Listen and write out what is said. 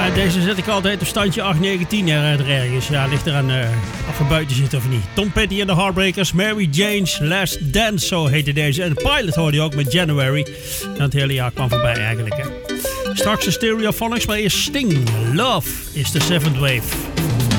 Deze zet ik altijd op standje 8, 9, 10 ergens. Ja, ligt eraan of we buiten zitten of niet. Tom Petty en de Heartbreakers, Mary Jane's Last Dance, zo heette deze. En de Pilot hoorde je ook met January. En het hele jaar kwam voorbij eigenlijk, hè. Straks de Stereophonics, maar eerst Sting. Love is the Seventh Wave.